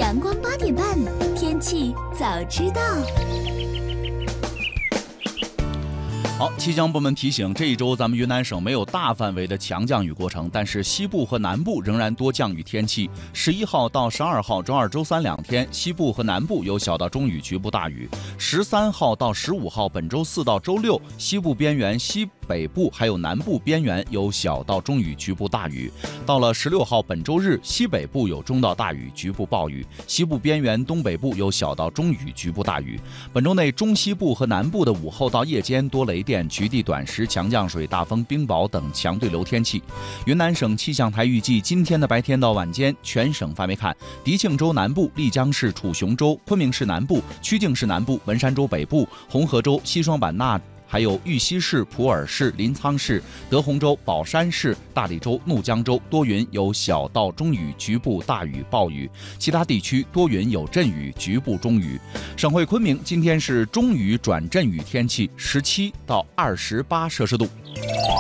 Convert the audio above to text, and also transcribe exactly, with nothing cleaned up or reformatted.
阳光八点半，天气早知道。 好，气象部门提醒，这一周咱们云南省没有大范围的强降雨过程，但是西部和南部仍然多降雨天气。十一号到十二号，周二、周三两天，西部和南部有小到中雨，局部大雨。十三号到十五号，本周四到周六，西部边缘、西北部还有南部边缘有小到中雨，局部大雨。到了十六号，本周日，西北部有中到大雨，局部暴雨；西部边缘、东北部有小到中雨，局部大雨。本周内，中西部和南部的午后到夜间多雷电、局地短时强降水、大风、冰雹等强对流天气。云南省气象台预计，今天的白天到晚间，全省范围看，迪庆州南部、丽江市、楚雄州、昆明市南部、曲靖市南部、文山州北部、红河州、西双版纳还有玉溪市、普洱市、临沧市、德宏州、保山市、大理州、怒江州多云，有小到中雨，局部大雨暴雨；其他地区多云有阵雨，局部中雨。省会昆明今天是中雨转阵雨天气，十七到二十八摄氏度。